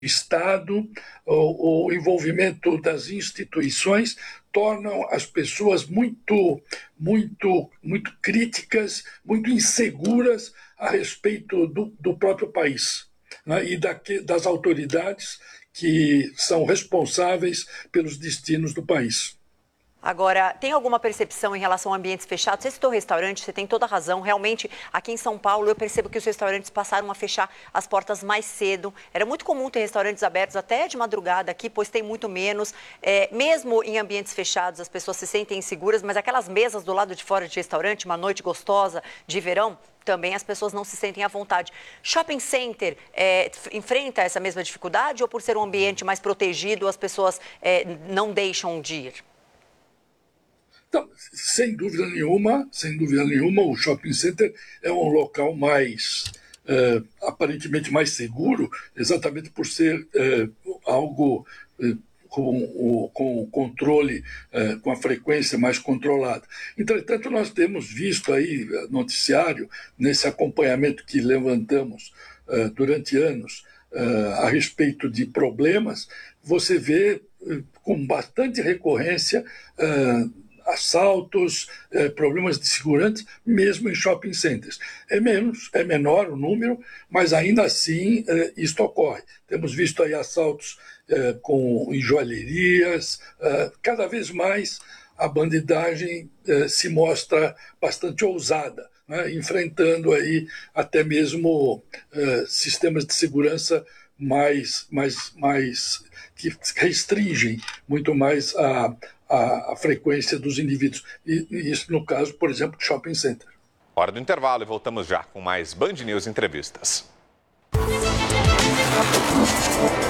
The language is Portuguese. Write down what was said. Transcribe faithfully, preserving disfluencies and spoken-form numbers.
Estado, o, o envolvimento das instituições tornam as pessoas muito, muito, muito críticas, muito inseguras a respeito do, do próprio país, né, e daqui, das autoridades que são responsáveis pelos destinos do país. Agora, tem alguma percepção em relação a ambientes fechados? Você citou restaurante, você tem toda a razão. Realmente, aqui em São Paulo, eu percebo que os restaurantes passaram a fechar as portas mais cedo. Era muito comum ter restaurantes abertos até de madrugada aqui, pois tem muito menos. É, mesmo em ambientes fechados, as pessoas se sentem inseguras, mas aquelas mesas do lado de fora de restaurante, uma noite gostosa de verão, também as pessoas não se sentem à vontade. Shopping center é, enfrenta essa mesma dificuldade ou por ser um ambiente mais protegido, as pessoas é, não deixam de ir? Então, sem dúvida nenhuma, sem dúvida nenhuma, o shopping center é um local mais, é, aparentemente mais seguro, exatamente por ser é, algo é, com o, com o controle, é, com a frequência mais controlada. Entretanto, nós temos visto aí noticiário, nesse acompanhamento que levantamos é, durante anos é, a respeito de problemas, você vê é, com bastante recorrência é, assaltos, eh, problemas de segurança, mesmo em shopping centers. É menos, é menor o número, mas ainda assim eh, isto ocorre. Temos visto aí assaltos eh, com, em joalherias, eh, cada vez mais a bandidagem eh, se mostra bastante ousada, né, enfrentando aí até mesmo eh, sistemas de segurança mais, mais, mais que restringem muito mais a A, a frequência dos indivíduos. E, e isso no caso, por exemplo, do shopping center. Hora do intervalo e voltamos já com mais Band News Entrevistas.